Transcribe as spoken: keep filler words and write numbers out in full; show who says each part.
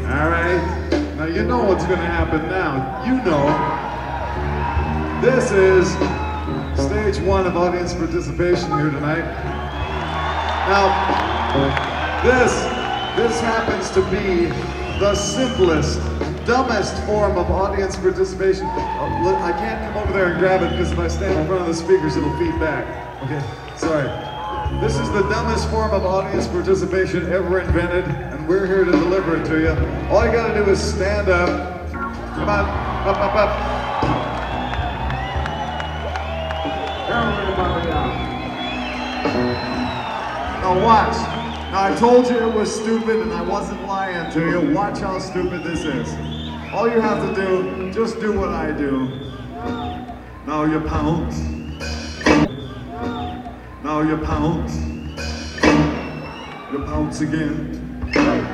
Speaker 1: Alright? Now you know what's gonna happen now. You know. This is stage one of audience participation here tonight. Now, this, this happens to be the simplest, dumbest form of audience participation. Oh, look, I can't come over there and grab it because if I stand in front of the speakers, it'll feed back. Okay, sorry. This is the dumbest form of audience participation ever invented, and we're here to deliver it to you. All you gotta do is stand up. Come on, up, up, up. Now watch. Now I told you it was stupid and I wasn't lying to you. Watch how stupid this is. All you have to do, just do what I do. Now you pounce. Now you pounce. You pounce again.